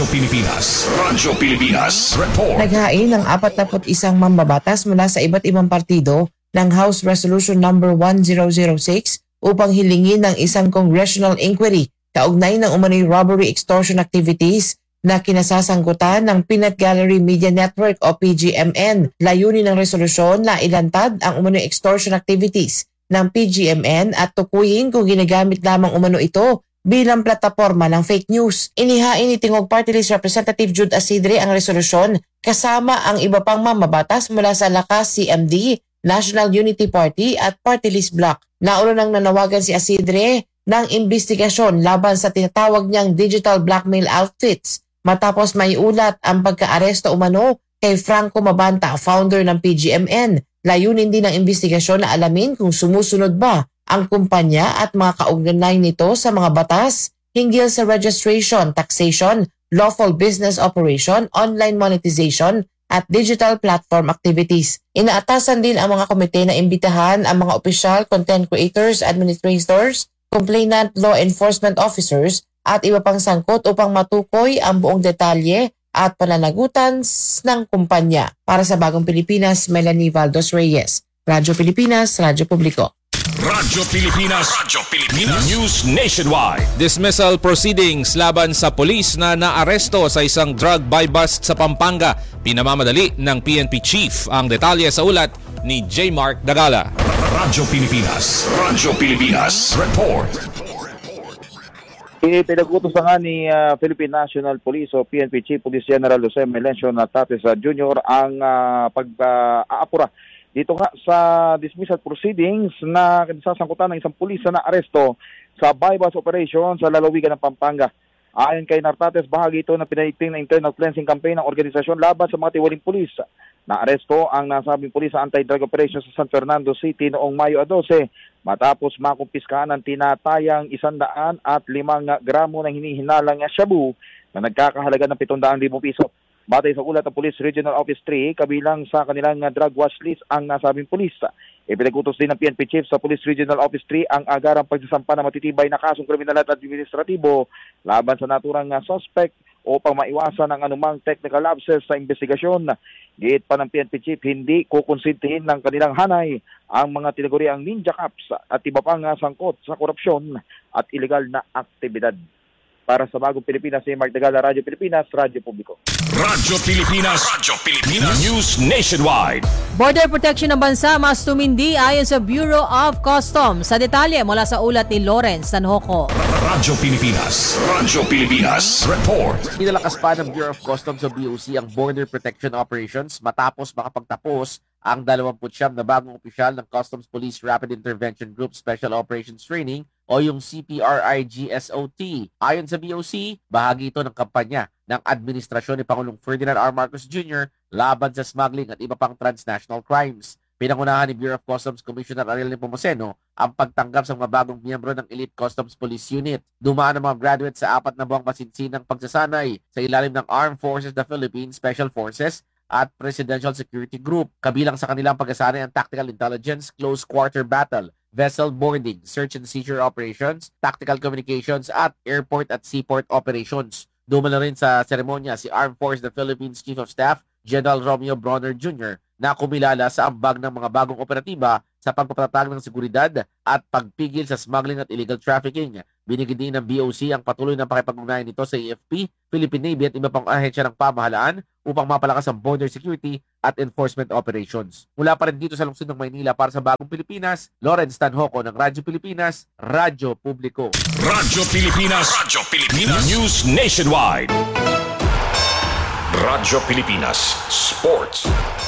[SPEAKER 2] Pilipinas. Report.
[SPEAKER 22] Naghain ng 41 mambabatas mula sa iba't ibang partido ng House Resolution number 1006 upang hilingin ng isang congressional inquiry kaugnay ng umano'y robbery extortion activities na kinasasangkutan ng Peanut Gallery Media Network o PGMN. Layunin ng resolusyon na ilantad ang umano'y extortion activities ng PGMN at tukuyin kung ginagamit lamang umano ito bilang plataporma ng fake news. Inihain ni Tingog Party List Representative Jude Asidre ang resolusyon kasama ang iba pang mamabatas mula sa Lakas CMD, National Unity Party at Party List Bloc. Nauna nang nanawagan si Asidre ng investigasyon laban sa tinatawag niyang digital blackmail outfits matapos may ulat ang pagka-aresto umano kay Franco Mabanta, founder ng PGMN. Layunin din ng investigasyon na alamin kung sumusunod ba ang kumpanya at mga kaugnay nito sa mga batas hinggil sa registration, taxation, lawful business operation, online monetization, at digital platform activities. Inaatasan din ang mga komite na imbitahan ang mga opisyal, content creators, administrators, complainant, law enforcement officers at iba pang sangkot upang matukoy ang buong detalye at pananagutan ng kumpanya. Para sa Bagong Pilipinas, Melanie Valdos Reyes. Radyo Pilipinas, Radyo Publiko.
[SPEAKER 2] Radyo Pilipinas. News Nationwide.
[SPEAKER 1] Dismissal proceedings laban sa pulis na naaresto sa isang drug buy-bust sa Pampanga. Pinamamadali ng PNP Chief. Ang detalye sa ulat ni J. Mark Dagala.
[SPEAKER 2] Radyo Pilipinas. Report.
[SPEAKER 7] Ipinagutos na nga ni Philippine National Police o PNP Chief Police General Jose Melencio Natates Jr. ang pag-aapura dito nga sa dismissal proceedings na sasangkutan ng isang pulis na naaresto sa buy-bust operation sa lalawigan ng Pampanga. Ayon kay Nartates, bahagi ito na pinaigting na internal cleansing campaign ng organisasyon laban sa mga tiwaling pulis. Naaresto ang nasabing pulis sa anti-drug operation sa San Fernando City noong Mayo 12 matapos makumpiskahan ng tinatayang 105 gramo ng hinihinalang shabu na nagkakahalaga ng 700,000 piso. Batay sa ulat ng Police Regional Office 3, kabilang sa kanilang drug watch list ang nasabing pulis. Ipinagutos din ng PNP Chief sa Police Regional Office 3 ang agarang pagsasampa ng matitibay na kasong kriminal at administratibo laban sa naturang suspect upang maiwasan ang anumang technical lapses sa investigasyon. Giit pa ng PNP Chief, hindi kukonsintihin ng kanilang hanay ang mga tinaguriang ninja cops at iba pang sangkot sa korupsyon at ilegal na aktibidad. Para sa Bagong Pilipinas, si Mark Dagala, Radyo Pilipinas, Radyo Publiko.
[SPEAKER 2] Radyo Pilipinas. News Nationwide.
[SPEAKER 3] Border protection ng bansa mas tumindi ayon sa Bureau of Customs. Sa detalye mula sa ulat ni Lawrence Sanhoco.
[SPEAKER 2] Radyo Pilipinas. Report.
[SPEAKER 23] Inalakas pa ng Bureau of Customs o BOC ang border protection operations matapos makapagtapos ang 29 na bagong opisyal ng Customs Police Rapid Intervention Group Special Operations Training o yung CPRIGSOT. Ayon sa BOC, bahagi ito ng kampanya ng administrasyon ni Pangulong Ferdinand R. Marcos Jr. laban sa smuggling at iba pang transnational crimes. Pinangunahan ni Bureau of Customs Commissioner Ariel Nepomuceno ang pagtanggap sa mga bagong miyembro ng Elite Customs Police Unit. Dumaan ang mga graduate sa 4 na buwang masinsinang pagsasanay sa ilalim ng Armed Forces of the Philippines Special Forces at Presidential Security Group. Kabilang sa kanilang pagsasanay ang Tactical Intelligence, Close Quarter Battle, Vessel Boarding, Search and Seizure Operations, Tactical Communications at Airport at Seaport Operations. Dumalo rin sa seremonya si Armed Forces of the Philippines Chief of Staff General Romeo Bronner Jr. na kumilala sa ambag ng mga bagong operatiba sa pagpapatatag ng seguridad at pagpigil sa smuggling at illegal trafficking. Binigyan din ng BOC ang patuloy na pakipag-ugnayan nito sa AFP, Philippine Navy at iba pang ahensya ng pamahalaan upang mapalakas ang border security at enforcement operations. Mula pa rin dito sa lungsod ng Maynila para sa Bagong Pilipinas, Lawrence Tanhoco ng Radyo Pilipinas, Radyo Publiko.
[SPEAKER 2] Radyo Pilipinas. Radyo Pilipinas. News Nationwide. Radyo Pilipinas Sports.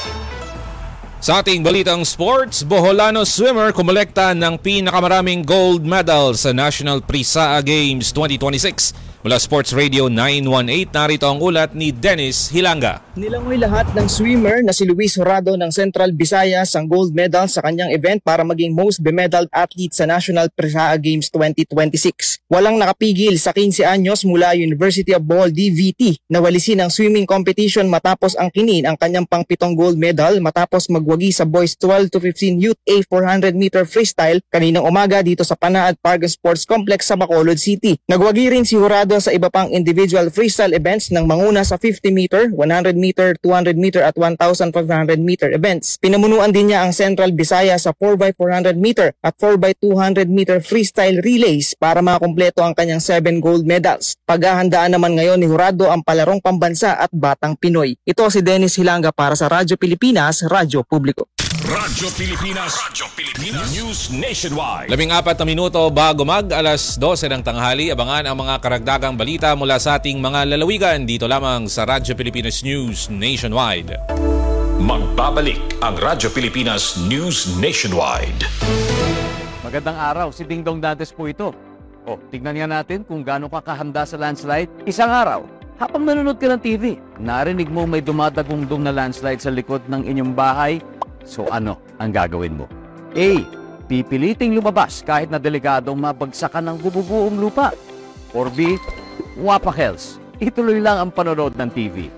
[SPEAKER 1] Sa ating balitang sports, Boholano swimmer kumolekta ng pinakamaraming gold medal sa National Prisaa Games 2026. Mula Sports Radio 918, narito ang ulat ni Dennis Hilanga.
[SPEAKER 4] Nilangoy lahat ng swimmer na si Luis Horado ng Central Visayas ang gold medal sa kanyang event para maging most bemedaled athlete sa National Prisaa Games 2026. Walang nakapigil sa 15 anyos mula University of Bohol DVT na walisin ang swimming competition matapos ang kinin ang kanyang pang-7 gold medal matapos magwagi sa boys 12 to 15 youth A 400 meter freestyle kaninang umaga dito sa Panaad Park and Sports Complex sa Bacolod City. Nagwagi rin si Horado sa iba pang individual freestyle events ng manguna sa 50 meter, 100 meter, 200 meter at 1,500 meter events. Pinamunuan din niya ang Central Visayas sa 4x400 meter at 4x200 meter freestyle relays para makakumpleto ang kanyang 7 gold medals. Paghahandaan naman ngayon ni Horado ang palarong pambansa at Batang Pinoy. Ito si Dennis Hilanga para sa Radyo Pilipinas, Radyo Publiko.
[SPEAKER 2] Radyo Pilipinas. Radyo Pilipinas. News Nationwide.
[SPEAKER 1] 14 na minuto bago alas 12 ng tanghali, abangan ang mga karagdagang balita mula sa ating mga lalawigan dito lamang sa Radyo Pilipinas News Nationwide.
[SPEAKER 2] Magbabalik ang Radyo Pilipinas News Nationwide.
[SPEAKER 6] Magandang araw, si Dingdong Dantes po ito. Tignan nga natin kung gaano ka kahanda sa landslide. Isang araw, habang nanonood ka ng TV, narinig mo may dumadagungdong na landslide sa likod ng inyong bahay. So ano ang gagawin mo? A. Pipiliting lumabas kahit na delikadong mabagsakan ng bububuong lupa. Or B. Wapakels. Ituloy lang ang panonood ng TV.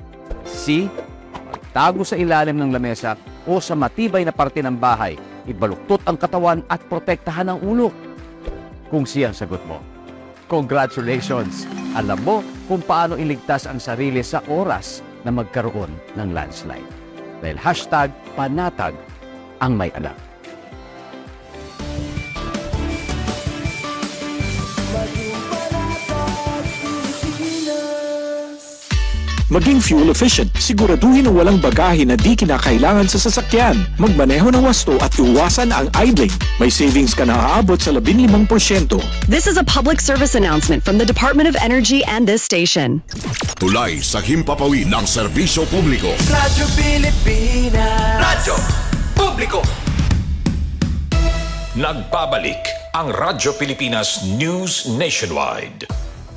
[SPEAKER 6] C. Tago sa ilalim ng lamesa o sa matibay na parte ng bahay. Ibaluktot ang katawan at protektahan ang ulo. Kung C ang sagot mo, congratulations! Alam mo kung paano iligtas ang sarili sa oras na magkaroon ng landslide. Dahil #panatag ang may alam.
[SPEAKER 9] Maging fuel efficient, siguraduhin na walang bagahe na di kinakailangan sa sasakyan. Magmaneho ng wasto at iwasan ang idling. May savings ka na aabot sa 15%.
[SPEAKER 24] This is a public service announcement from the Department of Energy and this station.
[SPEAKER 12] Tulay sa himpapawid ng serbisyo publiko.
[SPEAKER 13] Radyo Pilipinas. Radyo Publiko.
[SPEAKER 2] Nagbabalik ang Radyo Pilipinas News Nationwide.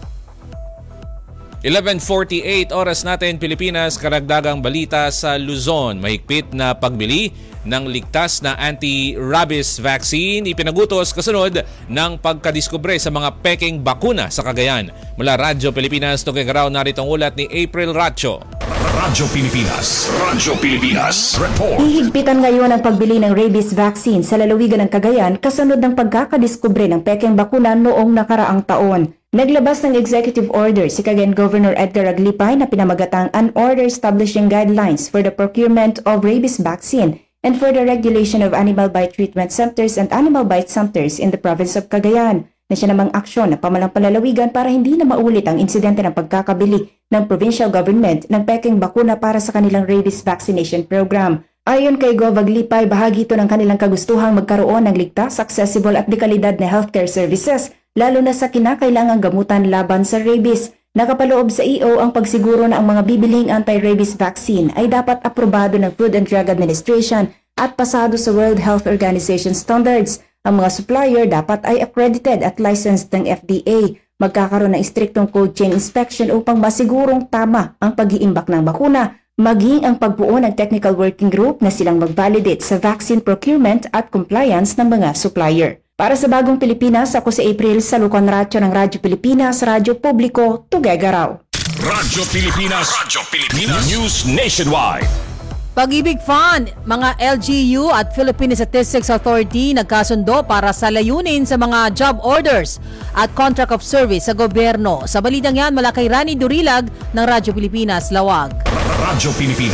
[SPEAKER 1] 11:48 oras natin Pilipinas, karagdagang balita sa Luzon. Mahigpit na pagbili ng ligtas na anti-rabies vaccine ipinagutos kasunod ng pagkadiskubre sa mga peking bakuna sa Cagayan. Mula Radyo Pilipinas, Tugigaraw, narito ang ulat ni April Racho.
[SPEAKER 2] Radyo Pilipinas. Radyo Pilipinas. Report.
[SPEAKER 25] Hihigpitan ngayon ang pagbili ng rabies vaccine sa lalawigan ng Cagayan kasunod ng pagkakadiskubre ng peking bakuna noong nakaraang taon. Naglabas ng executive order si Cagayan Governor Edgar Aglipay na pinamagatang an order establishing guidelines for the procurement of rabies vaccine and for the regulation of animal bite treatment centers and animal bite centers in the province of Cagayan, na siya namang aksyon na pamalang palalawigan para hindi na maulit ang insidente ng pagkakabili ng provincial government ng peking bakuna para sa kanilang rabies vaccination program. Ayon kay Gov. Aglipay, bahagi ito ng kanilang kagustuhang magkaroon ng ligtas, accessible at dekalidad na healthcare services, lalo na sa kinakailangang gamutan laban sa rabies. Nakapaloob sa EO ang pagsiguro na ang mga bibilihing anti-rabies vaccine ay dapat aprobado ng Food and Drug Administration at pasado sa World Health Organization standards. Ang mga supplier dapat ay accredited at licensed ng FDA. Magkakaroon ng istriktong cold chain inspection upang masigurong tama ang pag-iimbak ng bakuna, maging ang pagbuo ng technical working group na silang mag-validate sa vaccine procurement at compliance ng mga supplier. Para sa Bagong Pilipinas, ako si April Salucan Ratio ng Radyo Pilipinas, Radyo Publiko, Tuguegarao.
[SPEAKER 2] Radyo Pilipinas, News Nationwide.
[SPEAKER 3] Pag-ibig Fund, mga LGU at Philippine Statistics Authority nagkasundo para sa layunin sa mga job orders at contract of service sa gobyerno. Sa balitang yan, mula kay Rani Durilag ng Radyo Pilipinas, Lawag.
[SPEAKER 2] Radyo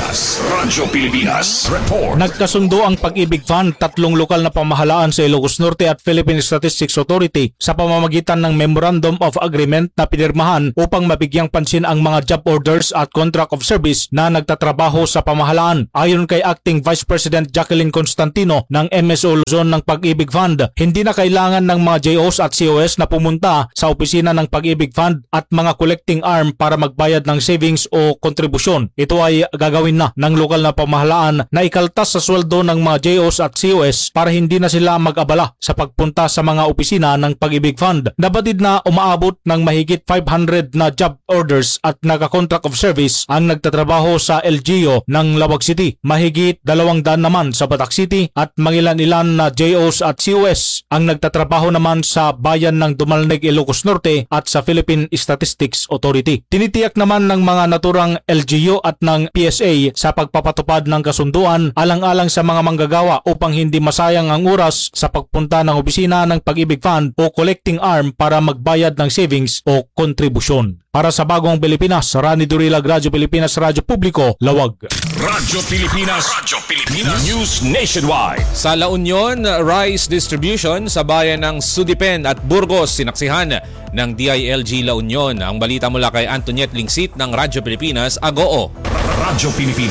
[SPEAKER 2] Pilipinas Report.
[SPEAKER 8] Nagkasundo ang Pag-ibig Fund, 3 lokal na pamahalaan sa Ilocos Norte at Philippine Statistics Authority sa pamamagitan ng Memorandum of Agreement na pinirmahan upang mabigyang pansin ang mga job orders at contract of service na nagtatrabaho sa pamahalaan. Ayon kay Acting Vice President Jacqueline Constantino ng MSO Luzon ng Pag-ibig Fund, hindi na kailangan ng mga JOs at COS na pumunta sa opisina ng Pag-ibig Fund at mga collecting arm para magbayad ng savings o kontribusyon. Ito ay gagawin na ng lokal na pamahalaan na ikaltas sa sweldo ng mga JOs at COS para hindi na sila mag-abala sa pagpunta sa mga opisina ng Pag-ibig Fund. Nabatid na umaabot ng mahigit 500 na job orders at naka-contract of service ang nagtatrabaho sa LGU ng Lawag City. Mahigit 200 naman sa Batac City at mangilan-ilan na JOs at COS ang nagtatrabaho naman sa bayan ng Dumalneg, Ilocos Norte at sa Philippine Statistics Authority. Tinitiyak naman ng mga naturang LGU at ng PSA sa pagpapatupad ng kasunduan alang-alang sa mga manggagawa upang hindi masayang ang oras sa pagpunta ng opisina ng Pag-ibig Fund o collecting arm para magbayad ng savings o kontribusyon. Para sa Bagong Pilipinas, Rani Durilag, Radyo Pilipinas, Radyo Publiko, Lawag.
[SPEAKER 2] Radyo Pilipinas News Nationwide.
[SPEAKER 1] Sa La Union, rice distribution sa bayan ng Sudipen at Burgos sinaksihan ng DILG La Union. Ang balita mula kay Antoniette Lingsit ng Radyo Pilipinas, Agoo.
[SPEAKER 2] Radyo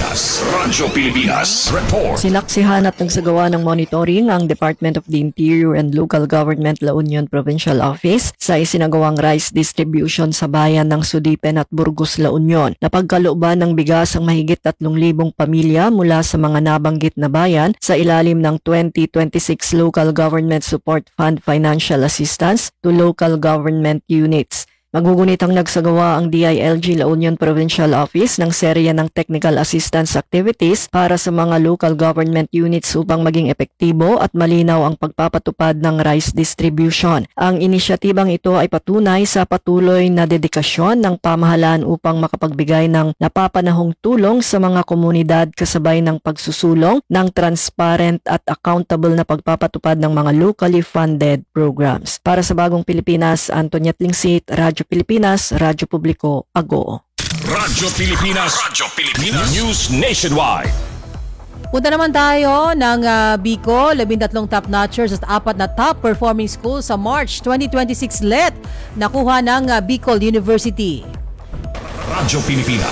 [SPEAKER 2] Pilipinas Report.
[SPEAKER 10] Sinaksihan at nagsagawa ng monitoring ang Department of the Interior and Local Government La Union Provincial Office sa isinagawang rice distribution sa bayan ng Sudipen at Burgos, La Union. Napagkalooban ng bigas ang mahigit 3,000 pamilya mula sa mga nabanggit na bayan sa ilalim ng 2026 Local Government Support Fund Financial Assistance to Local Government Units. Magugunitang nagsagawa ang DILG La Union Provincial Office ng serya ng technical assistance activities para sa mga local government units upang maging epektibo at malinaw ang pagpapatupad ng rice distribution. Ang inisyatibang ito ay patunay sa patuloy na dedikasyon ng pamahalaan upang makapagbigay ng napapanahong tulong sa mga komunidad kasabay ng pagsusulong ng transparent at accountable na pagpapatupad ng mga locally funded programs. Para sa Bagong Pilipinas, Antoniette Lingsit, Radyo Pilipinas, Radyo Publiko, Agoo.
[SPEAKER 2] Radyo Pilipinas News Nationwide.
[SPEAKER 3] Punta naman tayo ng Bicol, 13 top-notchers at 4 na top-performing schools sa March 2026 LET nakuha ng Bicol University.
[SPEAKER 2] Radyo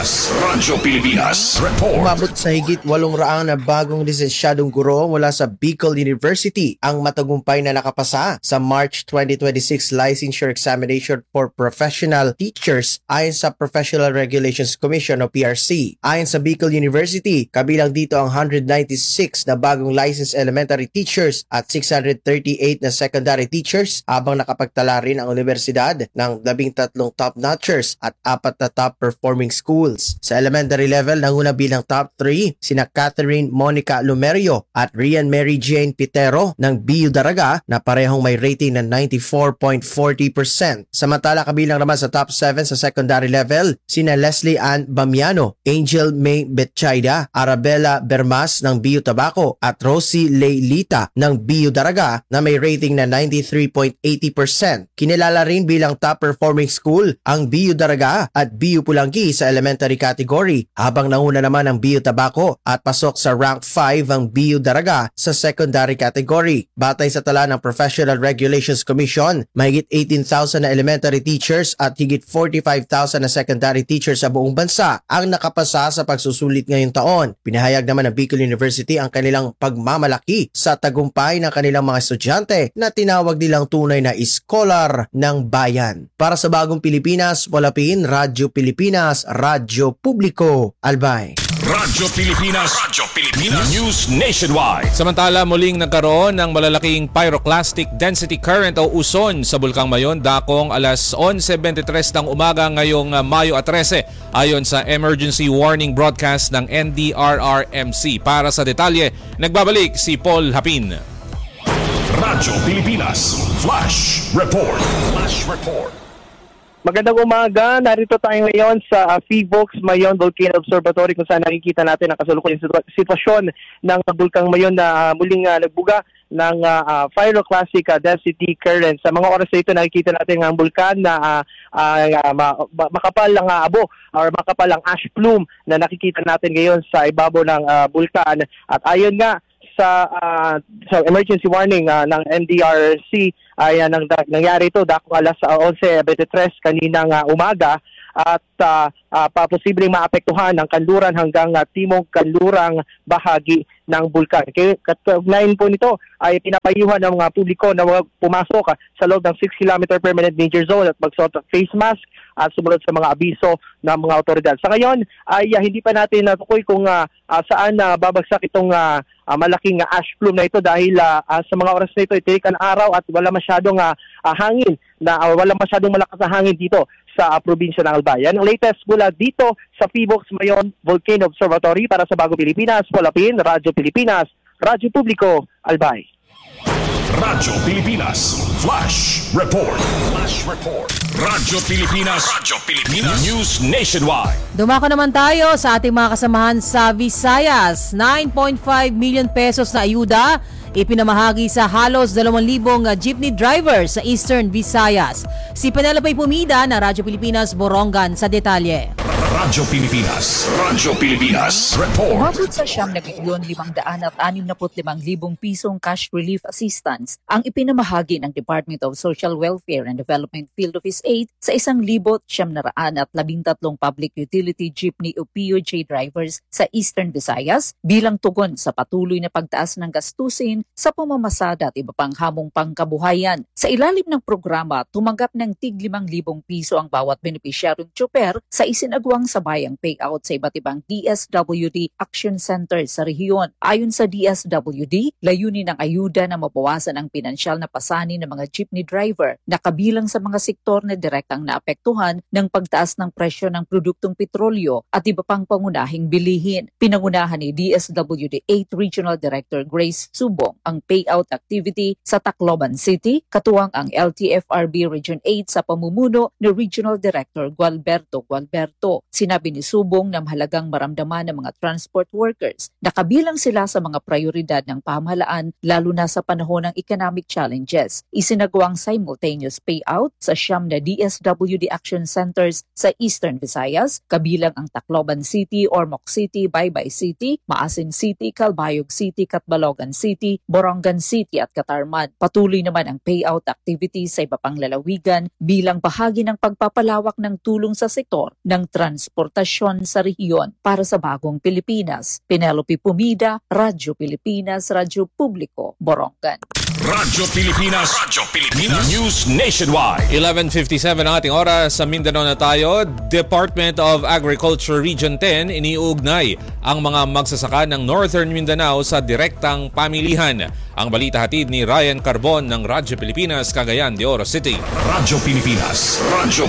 [SPEAKER 2] Pilipinas Report.
[SPEAKER 11] Umabot sa higit 800 na bagong lisensyadong guro mula sa Bicol University ang matagumpay na nakapasa sa March 2026 Licensure Examination for Professional Teachers ayon sa Professional Regulations Commission o PRC. Ayon sa Bicol University, kabilang dito ang 196 na bagong licensed elementary teachers at 638 na secondary teachers, habang nakapagtala rin ang universidad ng 13 top-notchers at 4 na top-performing schools. Sa elementary level, nanguna bilang top 3 sina Catherine Monica Lumerio at Rian Mary Jane Pitero ng BU Daraga na parehong may rating na 94.40%. Samantala, kabilang naman sa top 7 sa secondary level sina Leslie Ann Bamiano, Angel May Betchaida, Arabella Bermas ng BU Tabaco at Rosie Leylita ng BU Daraga na may rating na 93.80%. Kinilala rin bilang top-performing school ang BU Daraga at BU Pulangi sa elementary category, habang nauna naman ang BU Tabaco at pasok sa rank 5 ang BU Daraga sa secondary category. Batay sa tala ng Professional Regulations Commission, mahigit 18,000 na elementary teachers at higit 45,000 na secondary teachers sa buong bansa ang nakapasa sa pagsusulit ngayong taon. Pinahayag naman ng Bicol University ang kanilang pagmamalaki sa tagumpay ng kanilang mga estudyante na tinawag nilang tunay na iskolar ng bayan. Para sa Bagong Pilipinas, Walapin, Radyo Pilipinas, Radyo Publiko, Albay.
[SPEAKER 2] Radyo Pilipinas. News Nationwide.
[SPEAKER 1] Samantala, muling nagkaroon ng malalaking pyroclastic density current o uson sa Bulkang Mayon dakong alas 11:23 ng umaga ngayong Mayo 13 ayon sa emergency warning broadcast ng NDRRMC. Para sa detalye, nagbabalik si Paul Hapin.
[SPEAKER 2] Radyo Pilipinas Flash Report.
[SPEAKER 4] Magandang umaga. Narito tayo ngayon sa Fivox Mayon Volcano Observatory kung saan nakikita natin ang kasalukuyang sitwasyon ng Bulkang Mayon na muling nagbuga ng pyroclastic density current. Sa mga oras na ito, nakikita natin ang bulkan na makapal ang abo or makapal ang ash plume na nakikita natin ngayon sa ibabaw ng bulkan. At ayon nga sa emergency warning ng NDRC ay nangyari ito dakong alas 11:23 kaninang umaga at posibleng maapektuhan ang kanluran hanggang timog kanlurang bahagi ng bulkan. Kaugnayan po nito ay pinapayuhan ng mga publiko na pumasok sa loob ng 6 km permanent danger zone at magsuot ng face mask at sumunod sa mga abiso ng mga otoridad. Sa ngayon ay hindi pa natin natukoy kung saan babagsak itong malaking ash plume na ito dahil sa mga oras na ito itirik ang araw at wala masyadong hangin wala masyadong malakas na hangin dito sa probinsya ng Albay. Ang latest mula dito sa Fivox Mayon Volcano Observatory para sa Bagong Pilipinas, Polapin, Radyo Pilipinas, Radyo Publiko, Albay.
[SPEAKER 2] Radyo Pilipinas Flash Report. Radyo Pilipinas News Nationwide.
[SPEAKER 3] Dumako naman tayo sa ating mga kasamahan sa Visayas. 9.5 million pesos na ayuda ipinamahagi sa halos 2,000 jeepney drivers sa Eastern Visayas. Si Penelope Pumida na Radyo Pilipinas Borongan sa detalye.
[SPEAKER 2] Radyo Pilipinas Report.
[SPEAKER 5] Umabot sa 7,565,000 pisong cash relief assistance ang ipinamahagi ng Department of Social Welfare and Development Field Office 8 sa 1,913 public utility jeepney o PUJ drivers sa Eastern Visayas bilang tugon sa patuloy na pagtaas ng gastusin sa pamamasada at iba pang hamong pangkabuhayan. Sa ilalim ng programa, tumanggap ng tig 5,000 piso ang bawat benepisyaryong tsoper sa isinagawang sabayang payout sa iba't ibang DSWD Action Center sa rehiyon. Ayon sa DSWD, layunin ng ayuda na mabawasan ang pinansyal na pasanin ng mga jeepney driver na kabilang sa mga sektor na direktang naapektuhan ng pagtaas ng presyo ng produktong petrolyo at iba pang pangunahing bilihin. Pinangunahan ni DSWD 8 Regional Director Grace Subong ang payout activity sa Tacloban City, katuwang ang LTFRB Region 8 sa pamumuno ni Regional Director Gualberto. Sinabi ni Subong na mahalagang maramdaman ng mga transport workers na kabilang sila sa mga prioridad ng pamahalaan lalo na sa panahon ng economic challenges. Isinagawang simultaneous payout sa 9 na DSWD Action Centers sa Eastern Visayas, kabilang ang Tacloban City, Ormoc City, Baybay City, Maasin City, Calbayog City, Catbalogan City, Borongan City at Catarman. Patuloy naman ang payout activities sa iba pang lalawigan bilang bahagi ng pagpapalawak ng tulong sa sektor ng transportasyon sa rehiyon. Para sa Bagong Pilipinas, Penelope Pumida, Radyo Pilipinas, Radyo Publiko, Borongan.
[SPEAKER 2] Radyo Pilipinas News Nationwide.
[SPEAKER 1] 11:57 ang ating oras. Sa Mindanao na tayo. Department of Agriculture Region 10 iniuugnay ang mga magsasaka ng Northern Mindanao sa direktang pamilihan. Ang balita hatid ni Ryan Carbon ng Radyo Pilipinas, Cagayan de Oro City.
[SPEAKER 2] Radyo Pilipinas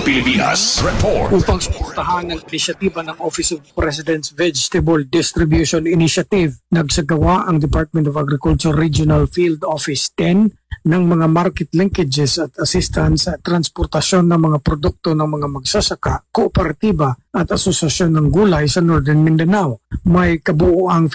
[SPEAKER 2] Report.
[SPEAKER 20] Upang suportahan ang inisyatiba ng Office of President's Vegetable Distribution Initiative, nagsagawa ang Department of Agriculture Regional Field Office 10 ng mga market linkages at assistance sa transportasyon ng mga produkto ng mga magsasaka, kooperatiba at asosasyon ng gulay sa Northern Mindanao. May kabuuang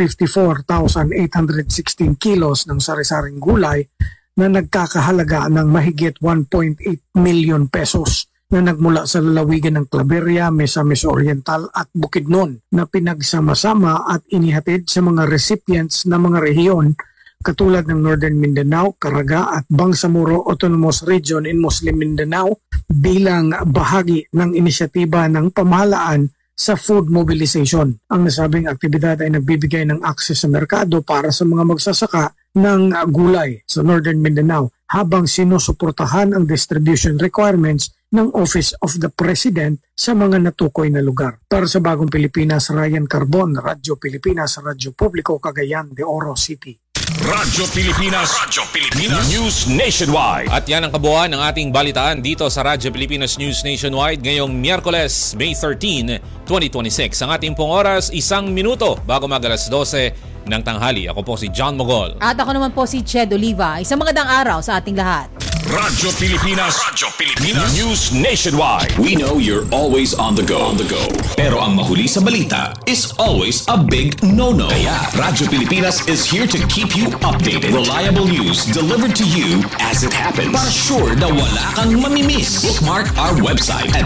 [SPEAKER 20] 54,816 kilos ng sari-saring gulay na nagkakahalaga ng mahigit 1.8 million pesos na nagmula sa lalawigan ng Claveria, Misamis Oriental at Bukidnon na pinagsama-sama at inihatid sa mga recipients ng mga rehiyon katulad ng Northern Mindanao, Caraga at Bangsamoro Autonomous Region in Muslim Mindanao bilang bahagi ng inisyatiba ng pamahalaan sa food mobilization. Ang nasabing aktibidad ay nagbibigay ng access sa merkado para sa mga magsasaka ng gulay sa Northern Mindanao habang sinusuportahan ang distribution requirements
[SPEAKER 14] ng Office of the President sa mga natukoy na lugar. Para sa Bagong Pilipinas, Ryan Carbon, Radyo Pilipinas, Radyo Publiko, Cagayan de Oro City.
[SPEAKER 2] Radyo Pilipinas News Nationwide.
[SPEAKER 1] At yan ang kabuuan ng ating balitaan dito sa Radyo Pilipinas News Nationwide ngayong Miyerkules, May 13, 2026. Ang ating pong oras, 1 minuto bago mag-alas 12 ng tanghali. Ako po si John Mogol.
[SPEAKER 3] At ako naman po si Ched Oliva. Isang magandang araw sa ating lahat.
[SPEAKER 2] Radyo Pilipinas News Nationwide. We know you're always on the go. Pero ang mahuli sa balita is always a big no-no. Kaya Radyo Pilipinas is here to keep you updated. Reliable news delivered to you as it happens. Para sure na wala kang mamimiss. Bookmark our website at